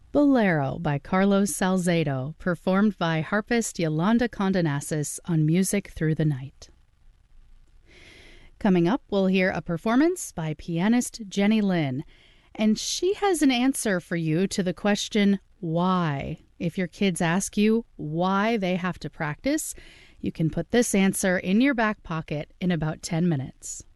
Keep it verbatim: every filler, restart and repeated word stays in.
Bolero by Carlos Salcedo, performed by harpist Yolanda Condonasis on Music Through the Night. Coming up, we'll hear a performance by pianist Jenny Lin, and she has an answer for you to the question, why? If your kids ask you why they have to practice, you can put this answer in your back pocket in about ten minutes.